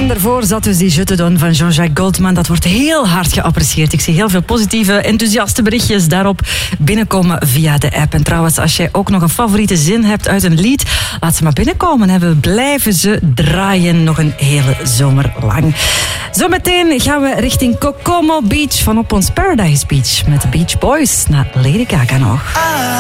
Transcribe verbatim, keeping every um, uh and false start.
En daarvoor zat dus die Je te donne van Jean-Jacques Goldman. Dat wordt heel hard geapprecieerd. Ik zie heel veel positieve, enthousiaste berichtjes daarop binnenkomen via de app. En trouwens, als jij ook nog een favoriete zin hebt uit een lied, laat ze maar binnenkomen. En we blijven ze draaien nog een hele zomer lang. Zometeen gaan we richting Kokomo Beach van op ons Paradise Beach met de Beach Boys naar Lady Gaga nog.